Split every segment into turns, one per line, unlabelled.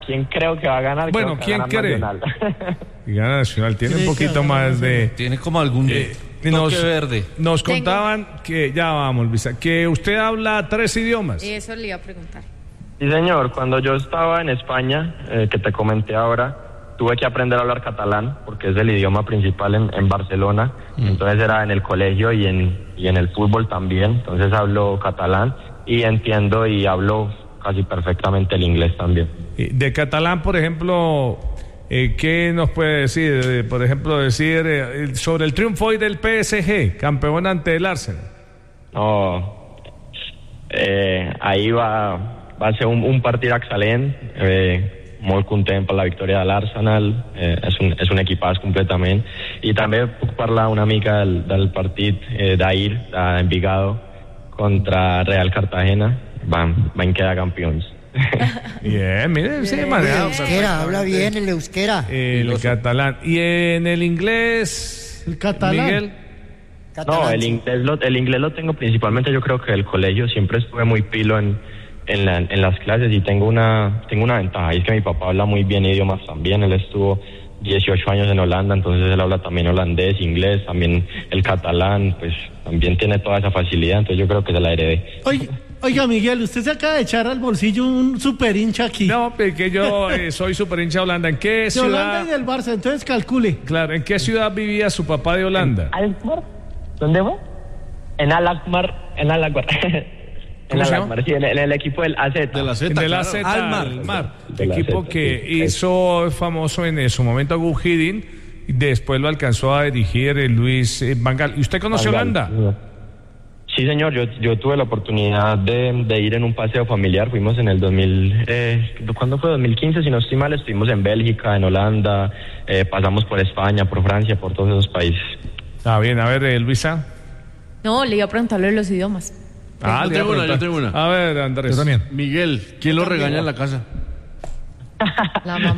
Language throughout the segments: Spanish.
¿Quién creo que va a ganar?
Bueno, ¿quién cree? Y gana Nacional. Tiene un poquito más de...
Tiene como algún toque verde.
Nos contaban que... Ya vamos, Luisa. Que usted habla 3 idiomas.
Eso le iba a preguntar.
Sí, señor. Cuando yo estaba en España, que te comenté ahora, tuve que aprender a hablar catalán, porque es el idioma principal en Barcelona. Entonces era en el colegio y en el fútbol también. Entonces hablo catalán y entiendo y hablo casi perfectamente el inglés también.
De catalán, por ejemplo, ¿qué nos puede decir? Por ejemplo, decir sobre el triunfo hoy del PSG, campeón ante el Arsenal.
No, ahí va a ser un partido excelente. Molt content per la victòria de l'Arsenal, és un equipàs completament, i també puc parlar una mica del partit d'ahir d'Envigado contra Real Cartagena. Van quedar campeones.
Bien, miren, sí, manejado.
Euskera, habla bien el euskera.
El catalán. ¿Y en el inglés?
El catalán.
Miguel.
No, el inglés lo tengo principalmente, yo creo que del colegio. Siempre estuve muy pilo en las clases y tengo una ventaja, y es que mi papá habla muy bien idiomas también. Él estuvo 18 años en Holanda, entonces él habla también holandés, inglés, también el catalán, pues también tiene toda esa facilidad, entonces yo creo que se la heredé.
Oiga, Miguel, usted se acaba de echar al bolsillo un super hincha aquí.
No, porque yo soy super hincha de Holanda. ¿En qué ciudad?
De Holanda y del Barça, entonces calcule.
Claro, ¿en qué ciudad vivía su papá de Holanda?
¿Alkmaar? ¿Dónde fue? En Alkmaar.
¿Cómo se llama?
Sí, en el equipo del AZ.
Del AZ, Alkmaar. Equipo que hizo famoso en su momento a Guus Hiddink, y después lo alcanzó a dirigir Luis Van Gaal. ¿Y usted conoció Holanda?
Sí, señor, yo tuve la oportunidad de ir en un paseo familiar. Fuimos en el 2000, ¿cuándo fue? 2015, si no estoy mal. Estuvimos en Bélgica, en Holanda, pasamos por España, por Francia, por todos esos países.
Ah, bien, a ver, Luisa.
No, le iba a preguntarle de los idiomas.
Yo tengo una.
A ver, Andrés.
Yo también. Miguel, ¿quién lo regaña en la casa?
La mamá.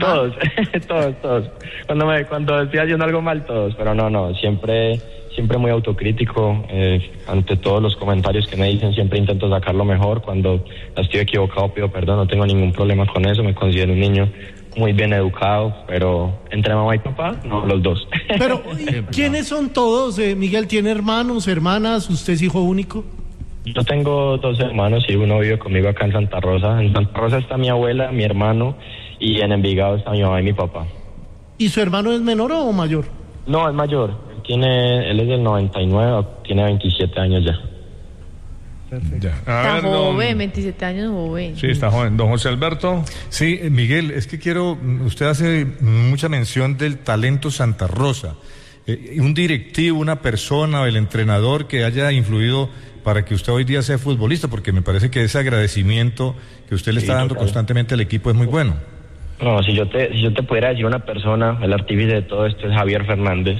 Todos. Cuando estoy haciendo algo mal, todos. Pero no, siempre muy autocrítico. Ante todos los comentarios que me dicen, siempre intento sacar lo mejor. Cuando estoy equivocado, pido perdón. No tengo ningún problema con eso. Me considero un niño muy bien educado, pero entre mamá y papá, no, los dos.
Pero, ¿quiénes son todos? Miguel, ¿tiene hermanos, hermanas? ¿Usted es hijo único?
Yo tengo 2 hermanos y uno vive conmigo acá en Santa Rosa. En Santa Rosa está mi abuela, mi hermano, y en Envigado está mi mamá y mi papá.
¿Y su hermano es menor o mayor?
No, es mayor. Él es del 99, tiene 27 años ya.
Perfecto.
Está joven, 27 años joven.
Sí, está joven. Don José Alberto.
Sí, Miguel, es que usted hace mucha mención del talento Santa Rosa. Un directivo, una persona o el entrenador que haya influido para que usted hoy día sea futbolista, porque me parece que ese agradecimiento que usted le está dando constantemente al equipo es muy bueno.
No, si yo te pudiera decir una persona, el artífice de todo esto es Javier Fernández.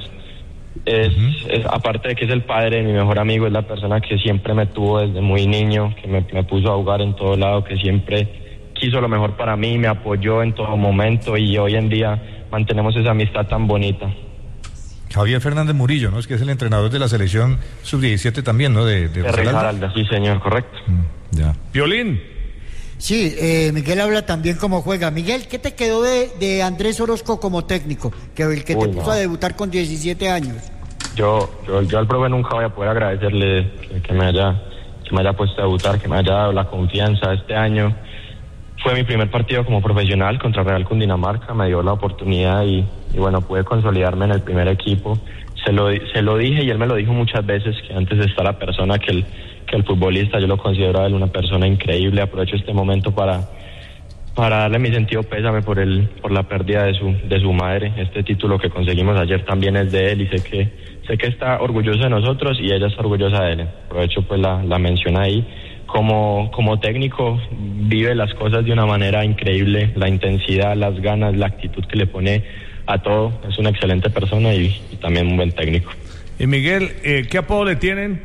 Aparte de que es el padre de mi mejor amigo, es la persona que siempre me tuvo desde muy niño, que me puso a jugar en todo lado, que siempre quiso lo mejor para mí, me apoyó en todo momento, y hoy en día mantenemos esa amistad tan bonita.
Javier Fernández Murillo, ¿no? Es que es el entrenador de la selección sub-17 también, ¿no? De
Risaralda, sí, señor, correcto.
Ya.
Violín.
Sí, Miguel habla también cómo juega. Miguel, ¿qué te quedó de Andrés Orozco como técnico? El que te puso a debutar con 17 años.
Yo al profe nunca voy a poder agradecerle que me haya puesto a debutar, que me haya dado la confianza este año. Fue mi primer partido como profesional contra Real Cundinamarca, me dio la oportunidad y bueno, pude consolidarme en el primer equipo. Se lo dije y él me lo dijo muchas veces, que antes está la persona que el futbolista. Yo lo considero a él una persona increíble. Aprovecho este momento para darle mi sentido pésame por la pérdida de su madre. Este título que conseguimos ayer también es de él, y sé que está orgulloso de nosotros y ella está orgullosa de él. Aprovecho pues la mención ahí. Como técnico vive las cosas de una manera increíble, la intensidad, las ganas, la actitud que le pone a todo. Es una excelente persona y también un buen técnico.
Y Miguel, ¿qué apodo le tienen?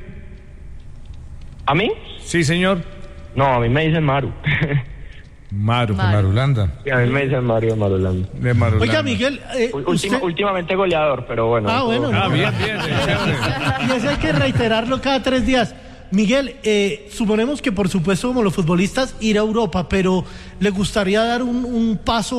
¿A mí?
Sí, señor.
No, a mí me dicen Maru.
Marulanda.
Sí, a mí me dicen Mario de Marulanda.
De Marulanda.
Oiga, Miguel,
últimamente goleador, pero bueno.
Bueno.
Bien.
Y eso hay que reiterarlo cada 3 días. Miguel, suponemos que por supuesto como los futbolistas ir a Europa, pero ¿le gustaría dar un paso